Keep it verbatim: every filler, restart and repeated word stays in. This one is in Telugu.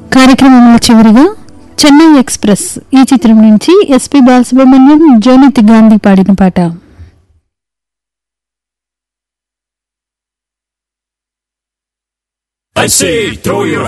కార్యక్రమంలో చివరిగా చెన్నై ఎక్స్ప్రెస్ ఈ చిత్రం నుంచి ఎస్పి బాలసుబ్రహ్మణ్యం, జోనిత్ గాంధీ పాడిన పాట. I say, throw your